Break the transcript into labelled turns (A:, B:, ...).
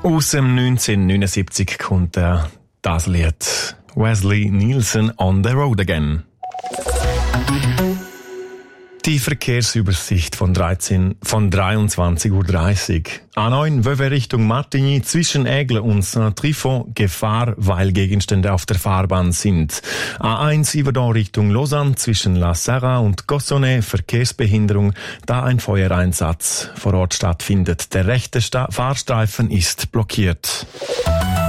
A: Aus dem 1979 kommt das Lied Wesley Nielsen on the Road Again. Die Verkehrsübersicht von 23:30 Uhr. A9 Vevey Richtung Martigny zwischen Aigle und Saint-Trifon Gefahr, weil Gegenstände auf der Fahrbahn sind. A1 Yverdon Richtung Lausanne zwischen La Serra und Gossonay Verkehrsbehinderung, da ein Feuereinsatz vor Ort stattfindet. Der rechte Fahrstreifen ist blockiert.